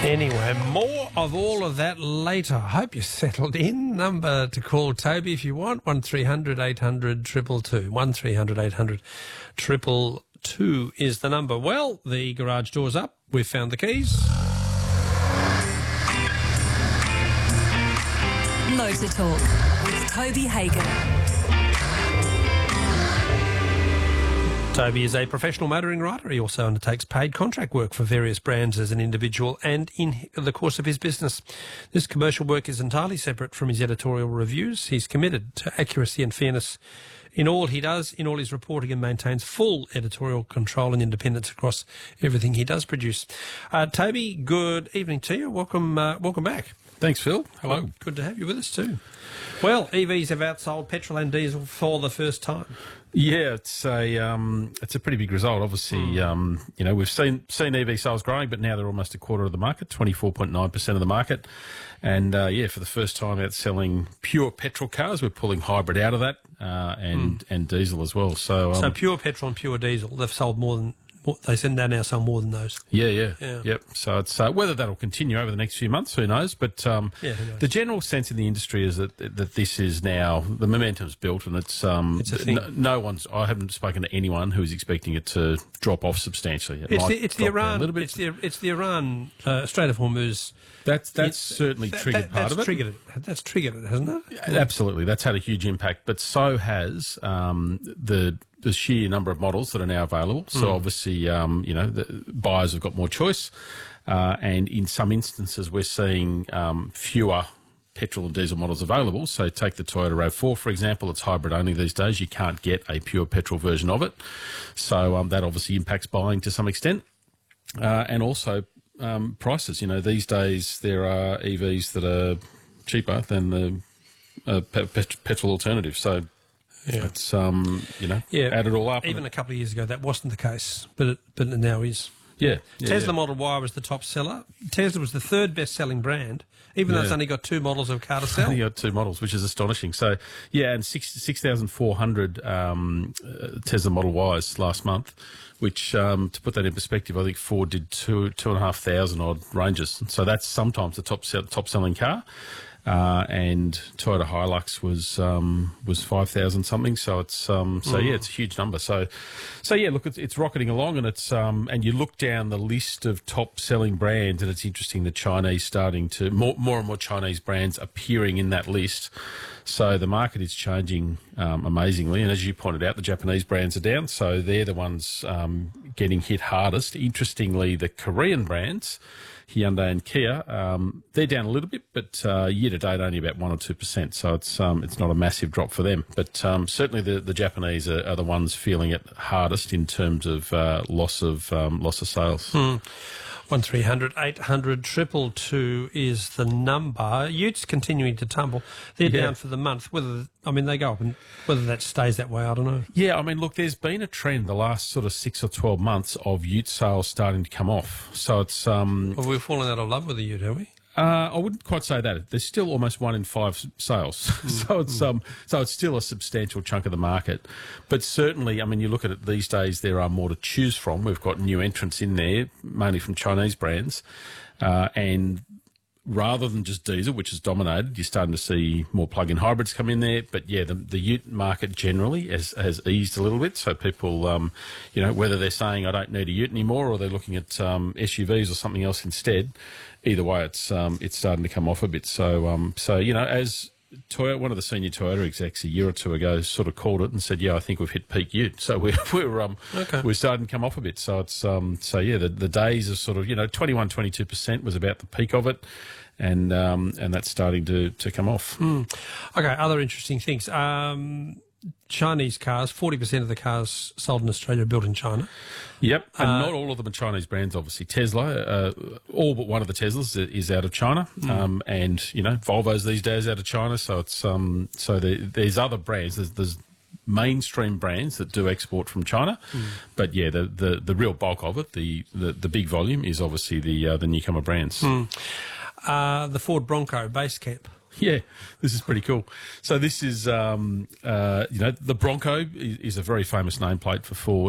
Anyway, more of all of that later. I hope you're settled in. Number to call Toby if you want, 1300 800 222. 1300 800 222 is the number. Well, the garage door's up. We've found the keys. Motor Talk with Toby Hagen. Toby is a professional motoring rider. He also undertakes paid contract work for various brands as an individual and in the course of his business. This commercial work is entirely separate from his editorial reviews. He's committed to accuracy and fairness in all he does, in all his reporting, and maintains full editorial control and independence across everything he does produce. Toby, good evening to you. Welcome back. Thanks, Phil. Hello. Well, good to have you with us too. Well, EVs have outsold petrol and diesel for the first time. Yeah, it's a pretty big result. Obviously, we've seen EV sales growing, but now they're almost a quarter of the market, 24.9% of the market. And for the first time outselling pure petrol cars, we're pulling hybrid out of that, and diesel as well. So pure petrol and pure diesel, they've sold more than. They said they now sell more than those. Yep. So it's whether that'll continue over the next few months, who knows? But who knows? The general sense in the industry is that this is now the momentum's built, and it's a thing. I haven't spoken to anyone who is expecting it to drop off substantially. It's the Iran Strait of Hormuz. That's certainly triggered part of it. That's triggered it, hasn't it? Absolutely, that's had a huge impact. But so has the sheer number of models that are now available. So obviously, the buyers have got more choice, and in some instances, we're seeing fewer petrol and diesel models available. So take the Toyota RAV4, for example. It's hybrid only these days. You can't get a pure petrol version of it. So that obviously impacts buying to some extent, and also prices. These days there are EVs that are cheaper than the petrol alternative. So it's add it all up. Even a couple of years ago, that wasn't the case, but it now is. Tesla Model Y was the top seller. Tesla was the third best-selling brand, even though it's only got two models of car to sell. Only got two models, which is astonishing. So, and 6,400 Tesla Model Ys last month, which, to put that in perspective, I think Ford did 2,500 odd Rangers. So that's sometimes the top-selling car. And Toyota Hilux was 5,000 something. So it's it's a huge number. So look, it's rocketing along, and it's and you look down the list of top selling brands, and it's interesting the Chinese starting to more and more Chinese brands appearing in that list. So the market is changing amazingly, and as you pointed out, the Japanese brands are down. So they're the ones getting hit hardest. Interestingly, the Korean brands, Hyundai and Kia, they're down a little bit, but year to date only about 1 or 2%. So it's not a massive drop for them. But certainly the Japanese are the ones feeling it hardest in terms of loss of sales. 1300 800 222 is the number. Utes continuing to tumble. They're down for the month. They go up, and whether that stays that way, I don't know. Yeah, look, there's been a trend the last sort of 6 or 12 months of Ute sales starting to come off. So it's well, we've fallen out of love with the Ute, have we? I wouldn't quite say that. There's still almost 1 in 5 sales, so it's still a substantial chunk of the market. But certainly, you look at it these days, there are more to choose from. We've got new entrants in there, mainly from Chinese brands, and rather than just diesel, which is dominated, you're starting to see more plug-in hybrids come in there. But the Ute market generally has eased a little bit. So people, whether they're saying I don't need a Ute anymore, or they're looking at SUVs or something else instead. Either way, it's starting to come off a bit. So as Toyota, one of the senior Toyota execs a year or two ago sort of called it and said, I think we've hit peak Ute. So we're starting to come off a bit. So it's the days of sort of 21, 22% was about the peak of it, and that's starting to come off. Okay, other interesting things. Chinese cars, 40% of the cars sold in Australia are built in China. Yep, and not all of them are Chinese brands, obviously. Tesla, all but one of the Teslas is out of China, and, Volvo's these days out of China, so it's there's other brands, there's mainstream brands that do export from China, but the real bulk of it, the big volume is obviously the newcomer brands. The Ford Bronco base camp. Yeah, this is pretty cool. So this is, the Bronco is a very famous nameplate for Ford.